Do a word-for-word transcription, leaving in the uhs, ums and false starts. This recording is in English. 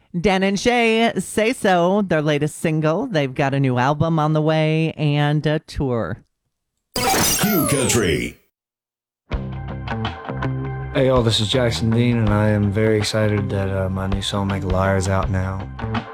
Dan and Shay Say So, their latest single. They've got a new album on the way and a tour. Q Country. Hey, y'all, this is Jackson Dean, and I am very excited that uh, my new song, Make a Liar, is out now.